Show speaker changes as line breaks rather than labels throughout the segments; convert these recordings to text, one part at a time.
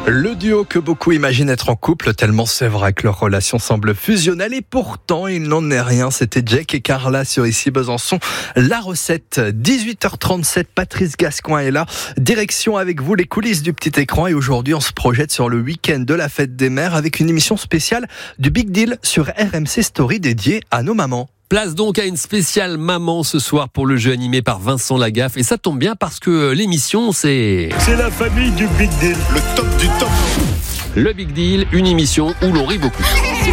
Le duo que beaucoup imaginent être en couple, tellement c'est vrai que leur relation semble fusionnelle et pourtant il n'en est rien. C'était Jake et Carla sur Ici Besançon. La recette, 18h37, Patrice Gascoin est là. Direction avec vous les coulisses du petit écran et aujourd'hui on se projette sur le week-end de la fête des mères avec une émission spéciale du Big Deal sur RMC Story dédiée à nos mamans.
Place donc à une spéciale maman ce soir pour le jeu animé par Vincent Lagaffe. Et ça tombe bien parce que l'émission c'est
la famille du Big Deal, le top du top.
Le Big Deal, une émission où l'on rit beaucoup.
Ouvrez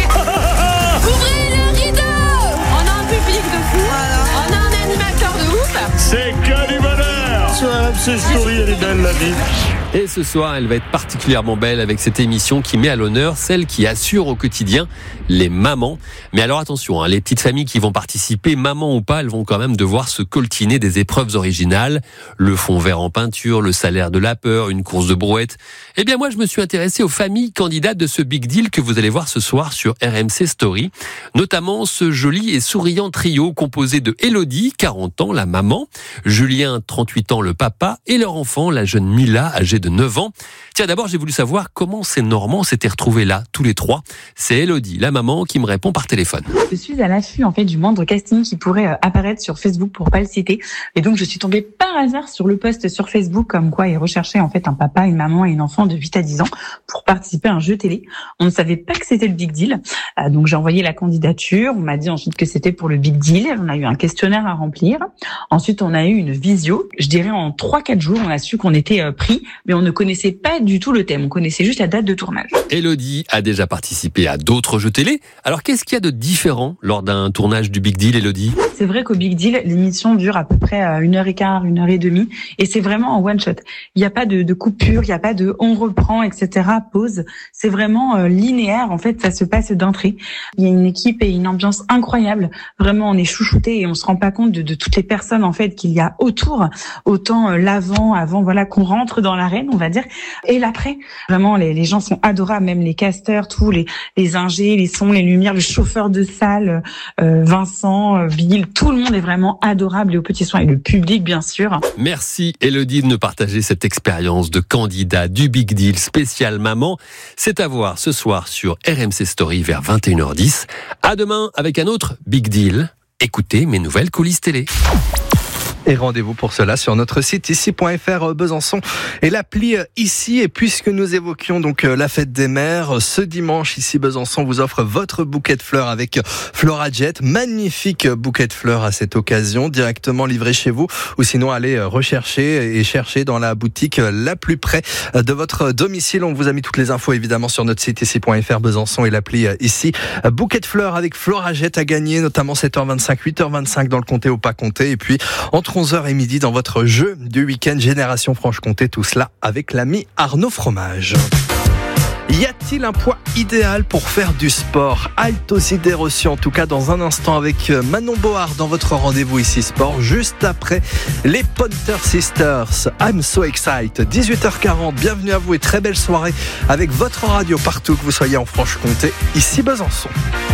le rideau. On a un public de fou. On a un animateur de ouf.
C'est que du bonheur. Sur RMC Story, elle est belle la vie.
Et ce soir, elle va être particulièrement belle avec cette émission qui met à l'honneur celles qui assurent au quotidien les mamans. Mais alors attention, les petites familles qui vont participer, maman ou pas, elles vont quand même devoir se coltiner des épreuves originales. Le fond vert en peinture, le salaire de la peur, une course de brouette. Eh bien moi, je me suis intéressé aux familles candidates de ce Big Deal que vous allez voir ce soir sur RMC Story. Notamment ce joli et souriant trio composé de Elodie, 40 ans, la maman, Julien, 38 ans, le papa, et leur enfant, la jeune Mila, âgée de 9 ans. Tiens, d'abord, j'ai voulu savoir comment ces Normands s'étaient retrouvés là, tous les trois. C'est Elodie, la maman, qui me répond par téléphone.
Je suis à l'affût, du moindre casting qui pourrait apparaître sur Facebook pour pas le citer. Et donc, je suis tombée par hasard sur le post sur Facebook comme quoi ils recherchaient un papa, une maman et une enfant de 8 à 10 ans pour participer à un jeu télé. On ne savait pas que c'était le Big Deal. Donc, j'ai envoyé la candidature. On m'a dit ensuite que c'était pour le Big Deal. On a eu un questionnaire à remplir. Ensuite, on a eu une visio. Je dirais en 3-4 jours, on a su qu'on était pris, mais on ne connaissait pas du tout le thème. On connaissait juste la date de tournage.
Elodie a déjà participé à d'autres jeux télé. Alors, qu'est-ce qu'il y a de différent lors d'un tournage du Big Deal, Elodie ?
C'est vrai qu'au Big Deal, l'émission dure à peu près 1h15, 1h30, et c'est vraiment en one shot. Il n'y a pas de coupure, il n'y a pas de on reprend, etc., pause. C'est vraiment linéaire, ça se passe d'un trait. Il y a une équipe et une ambiance incroyable. Vraiment, on est chouchouté et on se rend pas compte de toutes les personnes, qu'il y a autour. Autant avant, qu'on rentre dans l'arène, on va dire, et l'après. Vraiment, les gens sont adorables, même les casteurs, tous les ingés, les sons, les lumières, le chauffeur de salle, Vincent, Bill, tout le monde est vraiment adorable et aux petits soins, et le public, bien sûr.
Merci Elodie de nous partager cette expérience de candidat du Big Deal spécial maman. C'est à voir ce soir sur RMC Story vers 21h10. À demain avec un autre Big Deal. Écoutez mes nouvelles coulisses télé.
Et rendez-vous pour cela sur notre site ici.fr Besançon et l'appli Ici. Et puisque nous évoquions donc la fête des mères, ce dimanche, Ici Besançon vous offre votre bouquet de fleurs avec Florajet. Magnifique bouquet de fleurs à cette occasion, directement livré chez vous, ou sinon allez rechercher et chercher dans la boutique la plus près de votre domicile. On vous a mis toutes les infos évidemment sur notre site ici.fr Besançon et l'appli Ici. Bouquet de fleurs avec Florajet à gagner, notamment 7h25, 8h25 dans le comté ou pas comté. Et puis entre 11h et midi dans votre jeu du week-end Génération Franche-Comté, tout cela avec l'ami Arnaud Fromage. Y a-t-il un poids idéal pour faire du sport ? Halte aux idées reçues, en tout cas dans un instant avec Manon Board dans votre rendez-vous Ici Sport, juste après les Pointer Sisters. I'm so excited. 18h40, bienvenue à vous et très belle soirée avec votre radio partout que vous soyez en Franche-Comté, Ici Besançon.